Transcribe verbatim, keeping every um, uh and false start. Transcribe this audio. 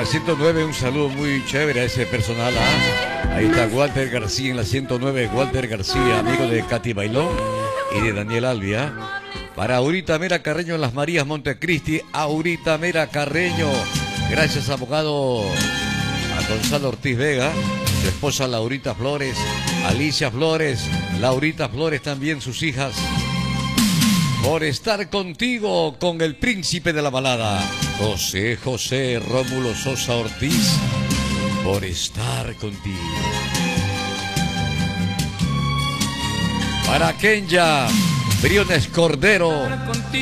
la ciento nueve, un saludo muy chévere a ese personal. ¿Ah? Ahí está Walter García en la ciento nueve. Walter García, amigo de Katy Bailón y de Daniel Albia. Para Aurita Mera Carreño en Las Marías, Montecristi. Aurita Mera Carreño. Gracias, abogado a Gonzalo Ortiz Vega, su esposa Laurita Flores, Alicia Flores, Laurita Flores también, sus hijas. Por estar contigo con el príncipe de la balada, José José Rómulo Sosa Ortiz. Por estar contigo. Para Kenya Briones Cordero.